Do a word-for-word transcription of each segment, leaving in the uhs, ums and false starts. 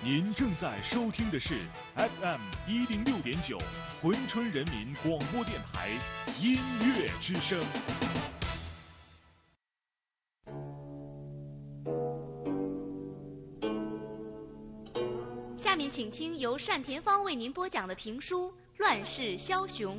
您正在收听的是 F M 一零六点九珲春人民广播电台音乐之声。 下面请听由单田芳为您播讲的评书《乱世枭雄》。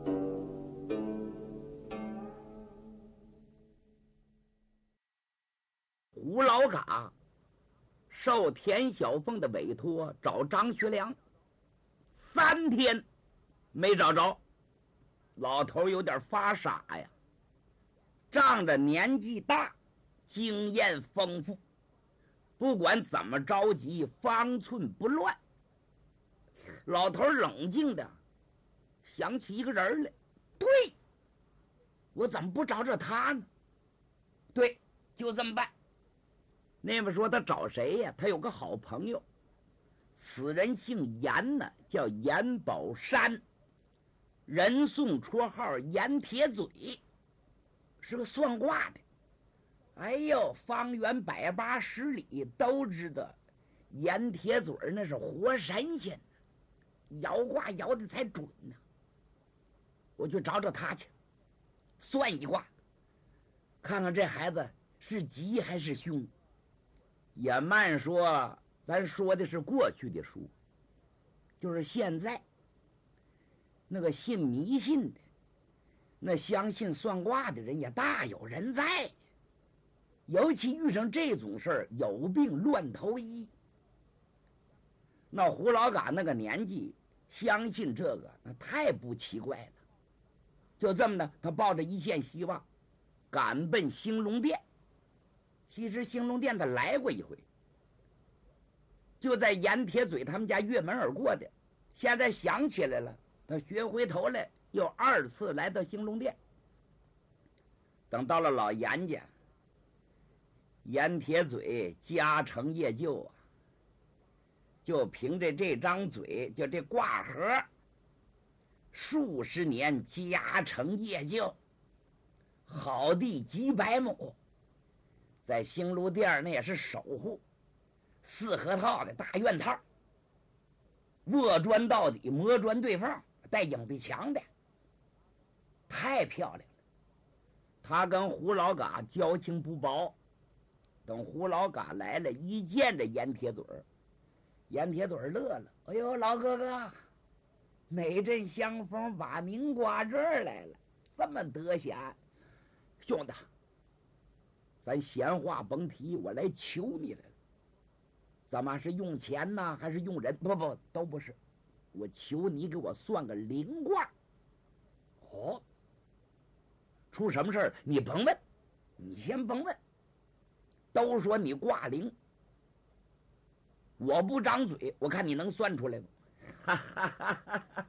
胡老嘎受田小凤的委托找张学良，三天没找着，老头有点发傻呀。仗着年纪大，经验丰富，不管怎么着急，方寸不乱。老头冷静的想起一个人来，对，我怎么不找找他呢？对，就这么办。那么说他找谁呀？他有个好朋友，此人姓严呢，叫严宝山，人送绰号严铁嘴，是个算卦的。哎呦，方圆百八十里都知道严铁嘴那是活神仙，摇卦摇的才准呢。我去找找他去，算一卦，看看这孩子是吉还是凶。也慢说，咱说的是过去的书，就是现在那个信迷信的，那相信算卦的人也大有人在，尤其遇上这种事儿，有病乱投医。那胡老嘎那个年纪相信这个，那太不奇怪了。就这么的，他抱着一线希望赶奔兴隆殿。其实兴隆殿他来过一回，就在严铁嘴他们家越门而过的。现在想起来了，他学回头来又二次来到兴隆殿。等到了老严家，严铁嘴家成业就啊，就凭着这张嘴，就这卦盒，数十年家成业就，好地几百亩。在兴隆殿那也是守护四合套的大院套，卧砖到底，磨砖对缝，带影壁墙的，太漂亮了。他跟胡老嘎交情不薄，等胡老嘎来了，一见着严铁嘴儿，严铁嘴儿乐了，哎呦，老哥哥，哪阵相逢把您挂这儿来了，这么得闲。兄弟，咱闲话甭提，我来求你来了。怎么是用钱呢，还是用人？不不，都不是。我求你给我算个灵卦。哦，出什么事儿你甭问，你先甭问。都说你卦灵，我不张嘴，我看你能算出来吗？哈哈哈哈哈！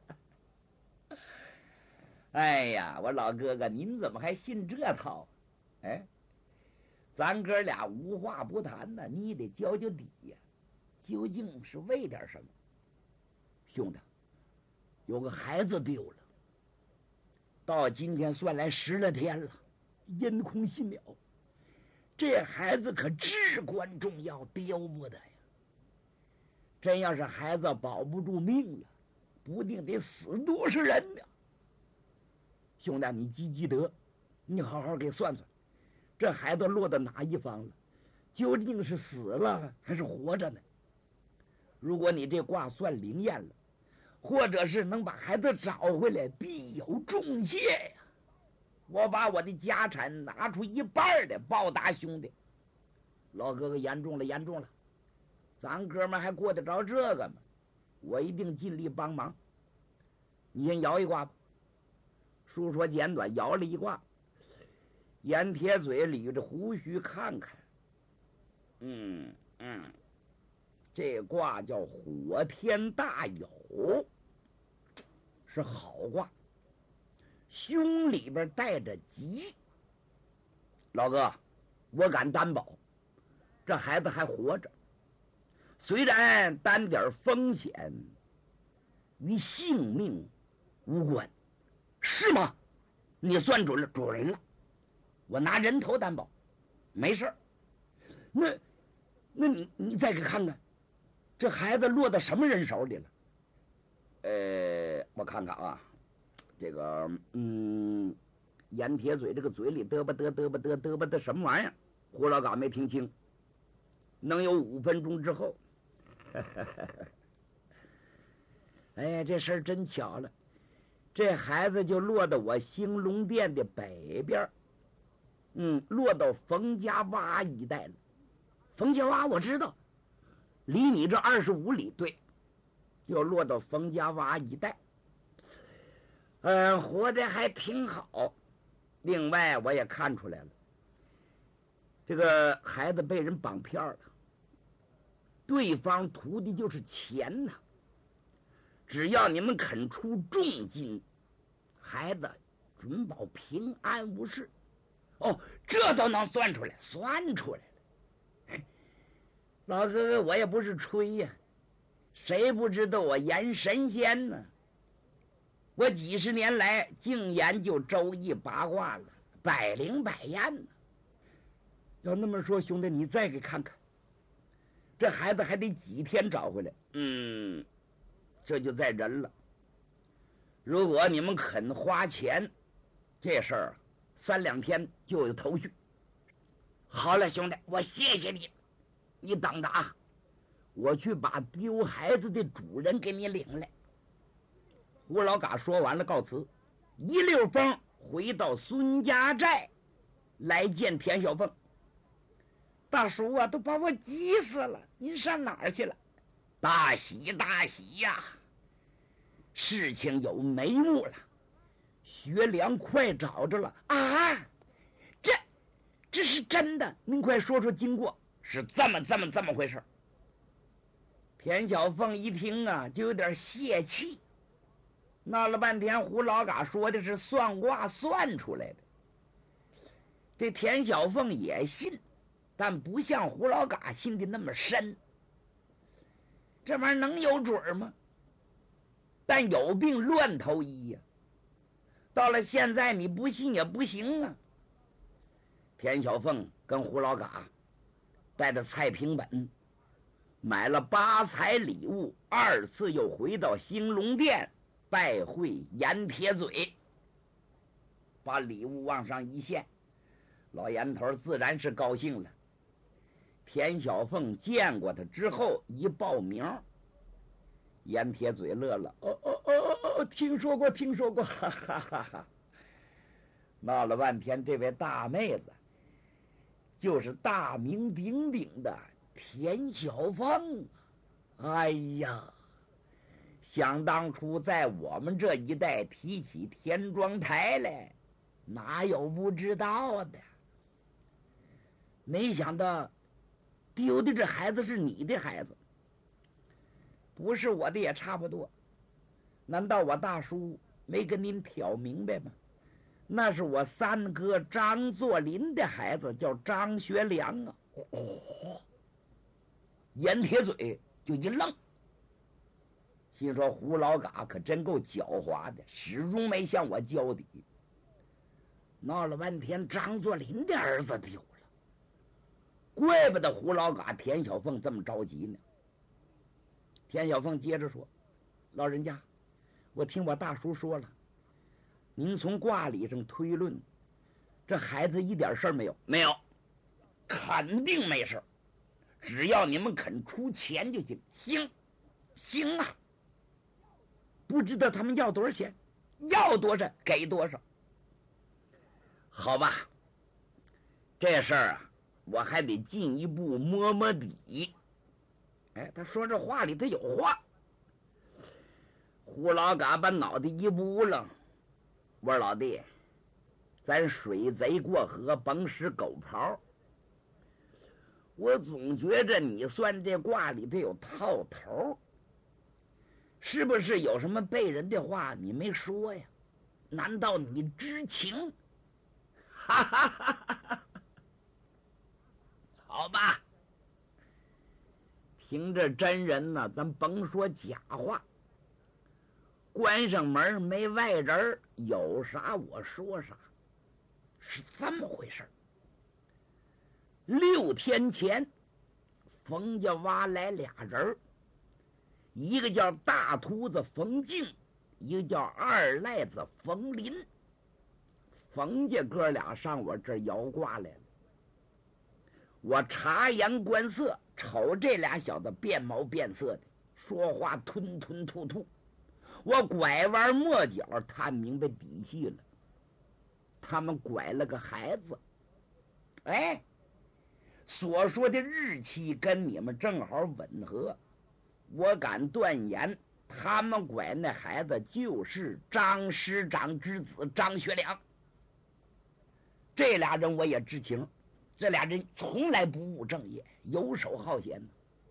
哎呀，我老哥哥，您怎么还信这套？哎。咱哥俩无话不谈呢，你得交交底呀，究竟是为点什么？兄弟，有个孩子丢了，到今天算来十来天了，因空信了。这孩子可至关重要，丢不得呀！真要是孩子保不住命了，不定得死多少人呢。兄弟，你积积德，你好好给算算。这孩子落到哪一方了？究竟是死了还是活着呢？如果你这卦算灵验了，或者是能把孩子找回来，必有重谢呀！我把我的家产拿出一半的报答兄弟。老哥哥，严重了，严重了！咱哥们还过得着这个吗？我一定尽力帮忙。你先摇一卦吧。书说简短，摇了一卦。严铁嘴捋着胡须看看，嗯嗯，这卦叫火天大有，是好卦，凶里边带着吉。老哥，我敢担保，这孩子还活着，虽然担点风险，与性命无关，是吗？你算准了，准了。我拿人头担保，没事儿。那，那你你再给看看， 这孩子落到什么人手里了？呃，我看看啊，这个嗯，盐铁嘴这个嘴里嘚吧嘚嘚吧嘚嘚吧嘚什么玩意儿？胡老嘎没听清。能有五分钟之后，哎呀，这事儿真巧了，这孩子就落到我兴隆殿的北边，嗯，落到冯家洼一带了。冯家洼我知道，离你这二十五里，对，就落到冯家洼一带。嗯、呃，活得还挺好。另外，我也看出来了，这个孩子被人绑票了。对方图的就是钱呐！只要你们肯出重金，孩子准保平安无事。哦，这都能算出来，算出来了。老哥哥，我也不是吹呀、啊，谁不知道我研神仙呢？我几十年来净研究周易八卦了，百灵百验呢。要那么说，兄弟，你再给看看。这孩子还得几天找回来？嗯，这就在人了。如果你们肯花钱，这事儿三两天就有头绪。好了，兄弟，我谢谢你。你等着啊，我去把丢孩子的主人给你领来。胡老嘎说完了，告辞，一溜风回到孙家寨，来见田小凤。大叔啊，都把我急死了！您上哪儿去了？大喜大喜呀！事情有眉目了，学良快找着了啊！这这是真的？您快说说经过。是这么这么这么回事。田小凤一听啊，就有点泄气。闹了半天，胡老嘎说的是算卦算出来的。这田小凤也信。但不像胡老嘎信的那么深，这玩意儿能有准吗？但有病乱投医呀、啊，到了现在你不信也不行啊。田小凤跟胡老嘎带着蔡平本买了八彩礼物，二次又回到兴隆殿拜会盐铁嘴，把礼物往上一献，老盐头自然是高兴了。田小凤见过他之后一报名，盐铁嘴乐了，哦哦哦哦，听说过听说过，哈哈哈哈！闹了半天，这位大妹子就是大名鼎鼎的田小凤。哎呀，想当初在我们这一带提起田庄台来，哪有不知道的？没想到丢的这孩子是你的孩子，不是我的也差不多。难道我大叔没跟您挑明白吗？那是我三哥张作霖的孩子，叫张学良啊！哦，盐铁嘴就一愣，心说胡老嘎可真够狡猾的，始终没向我交底。闹了半天，张作霖的儿子丢了。怪不得胡老嘎田小凤这么着急呢。田小凤接着说：“老人家，我听我大叔说了，您从卦理上推论，这孩子一点事儿没有，没有，肯定没事，只要你们肯出钱就行。行，行啊！不知道他们要多少钱，要多少给多少。好吧，这事儿啊。”我还得进一步摸摸底。哎，他说这话里头有话。胡老嘎把脑袋一扑棱，我说老弟，咱水贼过河，甭使狗刨。我总觉着你算这卦里头有套头，是不是有什么背人的话你没说呀？难道你知情？哈哈哈哈哈！好吧，凭着真人呢，咱甭说假话。关上门没外人，有啥我说啥，是这么回事。六天前，冯家洼来俩人， 一个叫大秃子冯静，一个叫二赖子冯林。冯家哥俩上我这儿摇卦来了。我察言观色，瞅这俩小子变毛变色的，说话吞吞吐吐。我拐弯抹角探明白底细了，他们拐了个孩子。哎，所说的日期跟你们正好吻合，我敢断言，他们拐那孩子就是张师长之子张学良。这俩人我也知情，这俩人从来不务正业，游手好闲。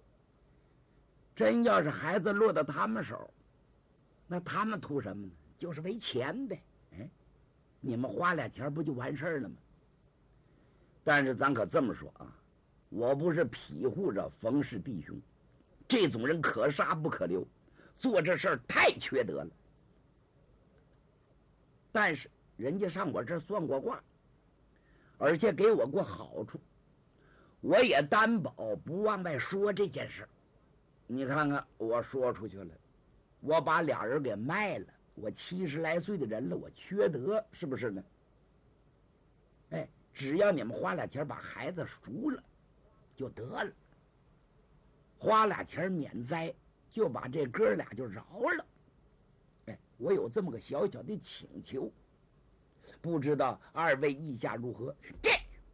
真要是孩子落到他们手，那他们图什么呢？就是为钱呗。哎，你们花俩钱不就完事儿了吗？但是咱可这么说啊，我不是庇护着冯氏弟兄，这种人可杀不可留，做这事儿太缺德了。但是人家上我这儿算过卦，而且给我过好处，我也担保不往外说这件事。你看看，我说出去了，我把俩人给卖了，我七十来岁的人了，我缺德是不是呢？哎，只要你们花俩钱把孩子赎了就得了，花俩钱免灾，就把这哥俩就饶了。哎，我有这么个小小的请求，不知道二位意下如何？这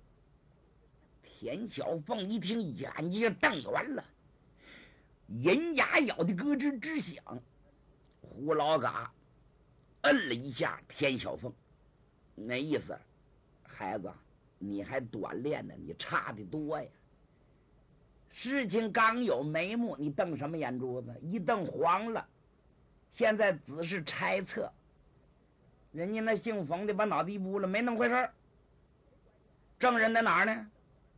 田小凤一听，眼睛瞪圆了，银牙咬的咯吱吱响。胡老嘎摁了一下田小凤，那意思，孩子你还短练呢，你差得多呀。事情刚有眉目，你瞪什么眼珠子？一瞪黄了。现在只是猜测，人家那姓冯的把脑袋一捂了，没那么回事儿。证人在哪儿呢？